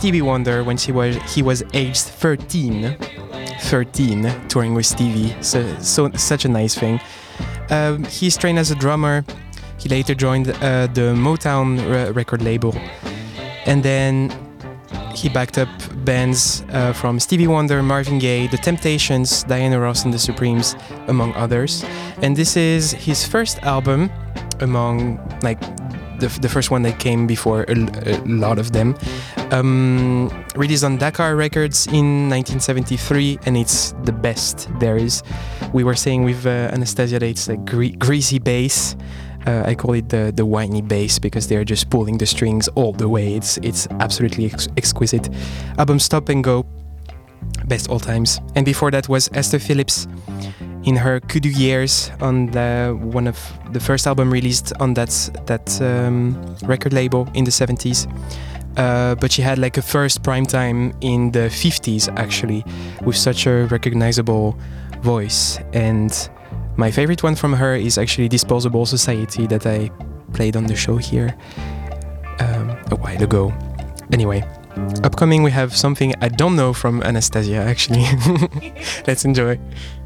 Stevie Wonder when he was aged 13, touring with Stevie. So such a nice thing. He's trained as a drummer. He later joined the Motown record label, and then he backed up bands from Stevie Wonder, Marvin Gaye, The Temptations, Diana Ross and the Supremes, among others. And this is his first album among like the first one that came before a lot of them. Released on Dakar Records in 1973, and it's the best there is. We were saying with Anastasia that it's like greasy bass. I call it the whiny bass because they're just pulling the strings all the way. It's absolutely exquisite. Album Stop and Go, best all times. And before that was Esther Phillips in her Kudu years on one of the first album released on that record label in the 70s. But she had like a first prime time in the 50s actually, with such a recognizable voice. And my favorite one from her is actually Disposable Society that I played on the show here a while ago. Anyway, upcoming we have something I don't know from Anastasia actually. Let's enjoy.